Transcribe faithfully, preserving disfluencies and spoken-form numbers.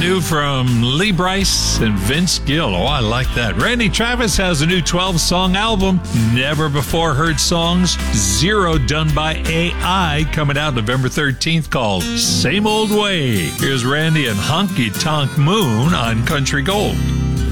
new from Lee Brice and Vince Gill. Oh, I like that. Randy Travis has a new twelve-song album, Never Before Heard Songs, Zero, done by A I, coming out November thirteenth, called Same Old Way. Here's Randy and Honky Tonk Moon on Country Gold.